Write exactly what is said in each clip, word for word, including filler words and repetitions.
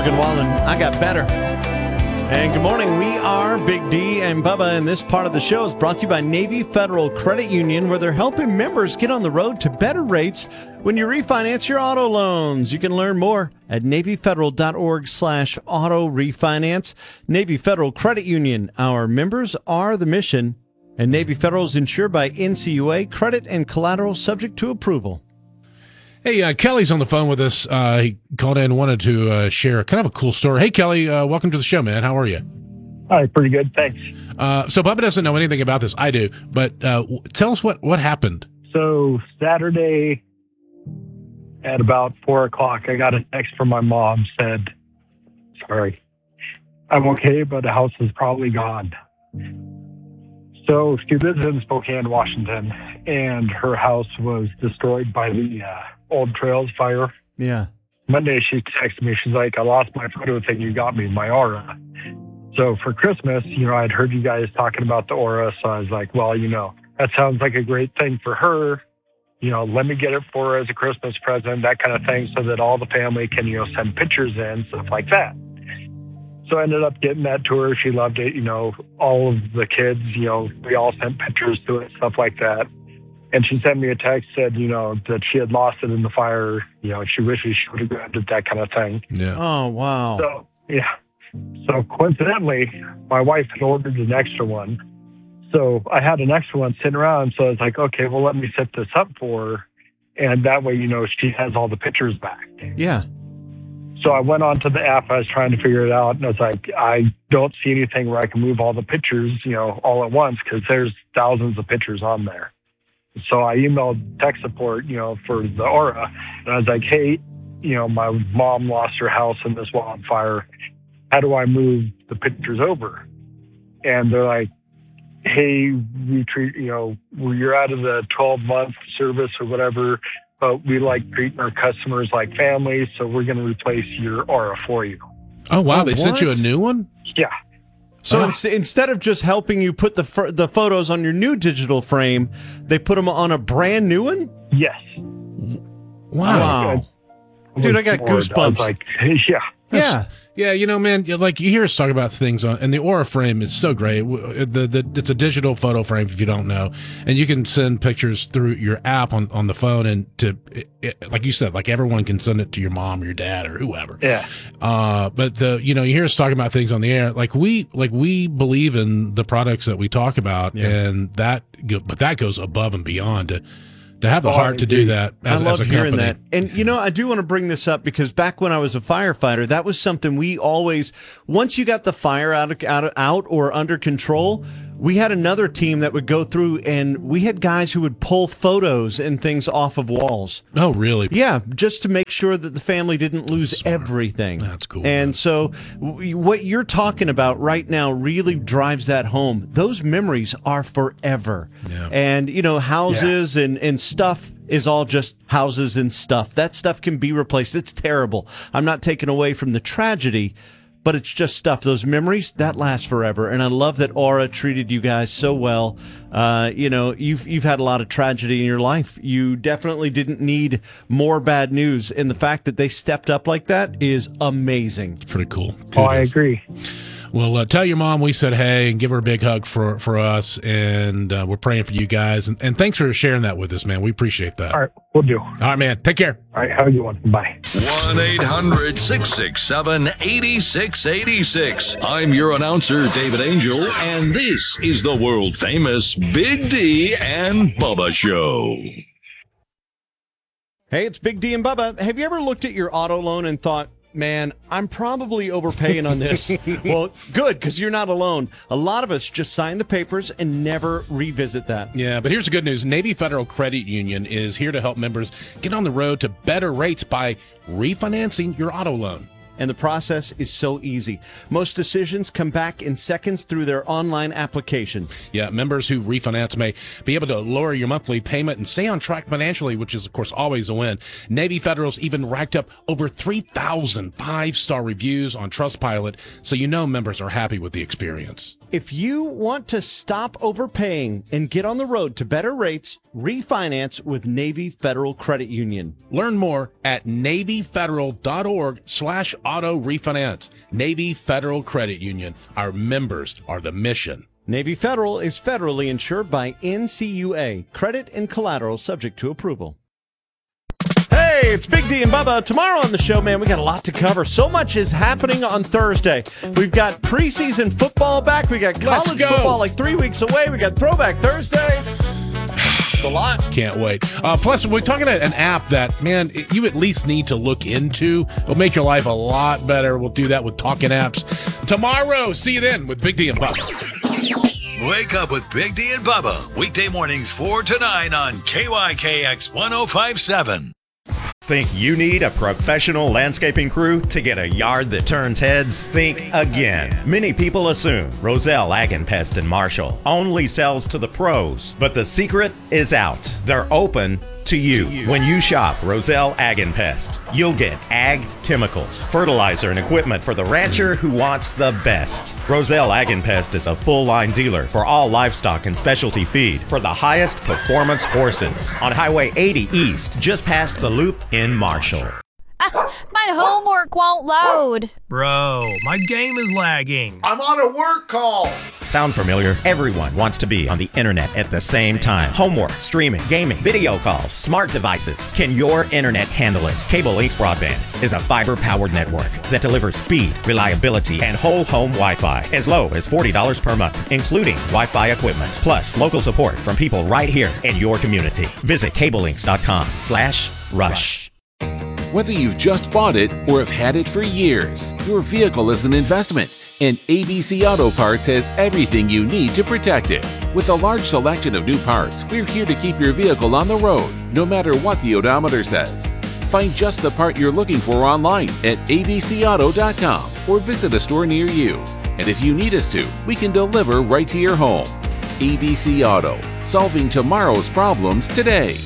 Morgan Wallen, I got better. And good morning. We are Big D and Bubba, and this part of the show is brought to you by Navy Federal Credit Union, where they're helping members get on the road to better rates when you refinance your auto loans. You can learn more at NavyFederal.org slash auto refinance. Navy Federal Credit Union. Our members are the mission, and Navy Federal is insured by N C U A. Credit and collateral subject to approval. Hey, uh, Kelly's on the phone with us. Uh, he called in and wanted to uh, share kind of a cool story. Hey, Kelly, uh, welcome to the show, man. How are you? Hi, pretty good. Thanks. Uh, so Bubba doesn't know anything about this. I do. But uh, w- tell us what, what happened. So Saturday at about four o'clock, I got a text from my mom, said, sorry, I'm okay, but the house is probably gone. So she lives in Spokane, Washington, and her house was destroyed by the uh, Old Trails fire. Yeah. Monday, she texted me. She's like, I lost my photo thing you got me, my Aura. So for Christmas, you know, I'd heard you guys talking about the Aura, so I was like, well, you know, that sounds like a great thing for her. You know, let me get it for her as a Christmas present, that kind of thing, so that all the family can, you know, send pictures in, stuff like that. So I ended up getting that to her. She loved it. You know, all of the kids, you know, we all sent pictures to it, stuff like that. And she sent me a text, said, you know, that she had lost it in the fire. You know, she wishes she would have grabbed it, that kind of thing. Yeah. Oh, wow. So, yeah. So coincidentally, my wife had ordered an extra one. So I had an extra one sitting around. So I was like, okay, well, let me set this up for her. And that way, you know, she has all the pictures back. Yeah. So I went onto the app. I was trying to figure it out. And I was like, I don't see anything where I can move all the pictures, you know, all at once, because there's thousands of pictures on there. So I emailed tech support, you know, for the Aura. And I was like, hey, you know, my mom lost her house in this wildfire. How do I move the pictures over? And they're like, hey, we treat, you know, you're out of the twelve month service or whatever, but we like treating our customers like family, so we're going to replace your Aura for you. Oh, wow. Oh, they sent you a what? new one? Yeah. So Oh. inst- instead of just helping you put the ph- the photos on your new digital frame, they put them on a brand new one? Yes. Wow. Dude, I got I was goosebumps. like, yeah. Yeah. Yeah, you know, man, like you hear us talk about things on, and the Aura frame is so great. W- The, the, it's a digital photo frame, if you don't know, and you can send pictures through your app on, on the phone, and to, it, it, like you said, like everyone can send it to your mom or your dad or whoever. Yeah. Uh, but the, you know, you hear us talking about things on the air, like we, like we believe in the products that we talk about, Yeah. and that, go, but that goes above and beyond to, to have the Oh, heart I to do agree. that as, I love as a hearing company. that. And, you know, I do want to bring this up because back when I was a firefighter, that was something we always, once you got the fire out, of, out, of, out or under control, we had another team that would go through, and we had guys who would pull photos and things off of walls. Oh, really? Yeah, just to make sure that the family didn't lose everything. That's cool, And man. so w- what you're talking about right now really drives that home. Those memories are forever. Yeah. And, you know, houses and, and stuff is all just houses and stuff. That stuff can be replaced. It's terrible. I'm not taking away from the tragedy, but it's just stuff. Those memories, that last forever. And I love that Aura treated you guys so well. Uh, you know, you've you've had a lot of tragedy in your life. You definitely didn't need more bad news. And the fact that they stepped up like that is amazing. Pretty cool. Oh, I Kudos. agree. Well, uh, tell your mom we said hey and give her a big hug for, for us, and uh, we're praying for you guys. And, and thanks for sharing that with us, man. We appreciate that. All right, we'll do. All right, man. Take care. All right, have a good one. Bye. one eight hundred six six seven eight six eight six. I'm your announcer, David Angel, and this is the world famous Big D and Bubba Show. Hey, it's Big D and Bubba. Have you ever looked at your auto loan and thought, man, I'm probably overpaying on this? Well, good, because you're not alone. A lot of us just sign the papers and never revisit that. Yeah, but here's the good news. Navy Federal Credit Union is here to help members get on the road to better rates by refinancing your auto loan. And the process is so easy. Most decisions come back in seconds through their online application. Yeah, members who refinance may be able to lower your monthly payment and stay on track financially, which is, of course, always a win. Navy Federal's even racked up over three thousand five-star reviews on Trustpilot, so you know members are happy with the experience. If you want to stop overpaying and get on the road to better rates, refinance with Navy Federal Credit Union. Learn more at NavyFederal.org slash auto refinance. Navy Federal Credit Union. Our members are the mission. Navy Federal is federally insured by N C U A. Credit and collateral subject to approval. Hey, it's Big D and Bubba. Tomorrow on the show, man, we got a lot to cover. So much is happening on Thursday. We've got preseason football back. We got college football like three weeks away. We got Throwback Thursday. It's a lot. Can't wait. Uh, plus, we're talking about an app that, man, you at least need to look into. It'll make your life a lot better. We'll do that with Talking Apps tomorrow. See you then with Big D and Bubba. Wake up with Big D and Bubba. Weekday mornings four to nine on K Y K X one oh five point seven. Think you need a professional landscaping crew to get a yard that turns heads? Think again. Many people assume Roselle Ag and Pest in Marshall only sells to the pros, but the secret is out. They're open to you. When you shop Roselle Ag and Pest, you'll get ag chemicals, fertilizer, and equipment for the rancher who wants the best. Roselle Ag and Pest is a full-line dealer for all livestock and specialty feed for the highest performance horses on Highway eighty East, just past the loop in Marshall. Ah, my homework won't load. Bro, my game is lagging. I'm on a work call. Sound familiar? Everyone wants to be on the internet at the same time. Homework, streaming, gaming, video calls, smart devices. Can your internet handle it? Cable Links Broadband is a fiber-powered network that delivers speed, reliability, and whole home Wi-Fi as low as forty dollars per month, including Wi-Fi equipment, plus local support from people right here in your community. Visit cablelinks.com slash rush. Whether you've just bought it or have had it for years, your vehicle is an investment, and A B C Auto Parts has everything you need to protect it. With a large selection of new parts, we're here to keep your vehicle on the road, no matter what the odometer says. Find just the part you're looking for online at A B C auto dot com or visit a store near you. And if you need us to, we can deliver right to your home. A B C Auto, solving tomorrow's problems today.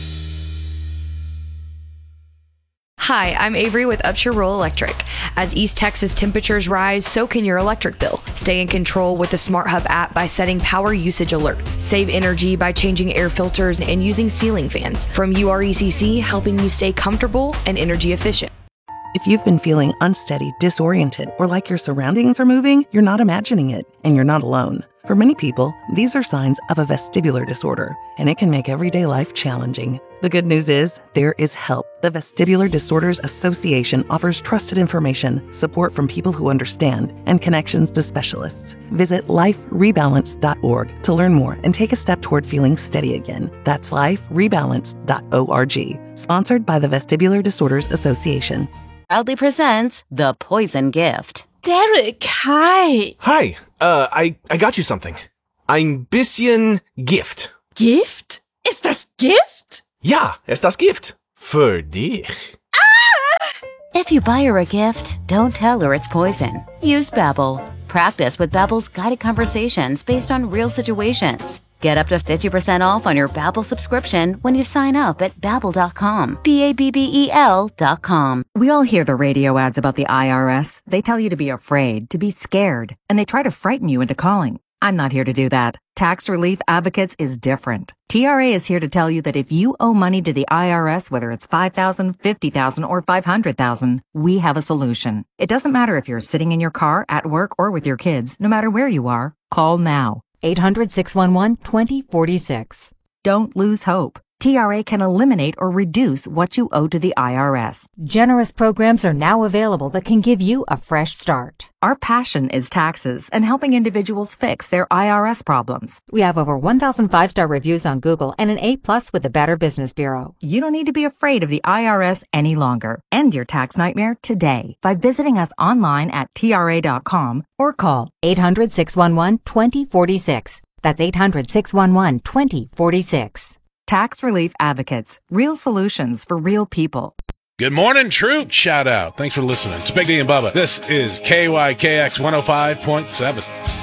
Hi, I'm Avery with Upshur Rural Electric. As East Texas temperatures rise, so can your electric bill. Stay in control with the Smart Hub app by setting power usage alerts. Save energy by changing air filters and using ceiling fans. From U R E C C, helping you stay comfortable and energy efficient. If you've been feeling unsteady, disoriented, or like your surroundings are moving, you're not imagining it, and you're not alone. For many people, these are signs of a vestibular disorder, and it can make everyday life challenging. The good news is, there is help. The Vestibular Disorders Association offers trusted information, support from people who understand, and connections to specialists. Visit life rebalance dot org to learn more and take a step toward feeling steady again. That's life rebalance dot org. Sponsored by the Vestibular Disorders Association. Proudly presents The Poison Gift. Derek, hi. Hi, uh, I, I got you something. Ein bisschen Gift. Gift? Ist das Gift? Ja, ist das Gift. Für dich. Ah! If you buy her a gift, don't tell her it's poison. Use Babbel. Practice with Babbel's guided conversations based on real situations. Get up to fifty percent off on your Babbel subscription when you sign up at babbel dot com. B A B B E L dot com. We all hear the radio ads about the I R S. They tell you to be afraid, to be scared, and they try to frighten you into calling. I'm not here to do that. Tax Relief Advocates is different. T R A is here to tell you that if you owe money to the I R S, whether it's five thousand dollars, fifty thousand dollars, or five hundred thousand dollars, we have a solution. It doesn't matter if you're sitting in your car, at work, or with your kids. No matter where you are, call now. eight hundred, six one one, two zero four six. Don't lose hope. T R A can eliminate or reduce what you owe to the I R S. Generous programs are now available that can give you a fresh start. Our passion is taxes and helping individuals fix their I R S problems. We have over one thousand five-star reviews on Google and an A plus with the Better Business Bureau. You don't need to be afraid of the I R S any longer. End your tax nightmare today by visiting us online at T R A dot com or call eight hundred, six one one, two zero four six. That's eight hundred, six one one, two zero four six. Tax Relief Advocates. Real solutions for real people. Good morning, troop. Shout out. Thanks for listening. It's Big D and Bubba. This is K Y K X one oh five point seven.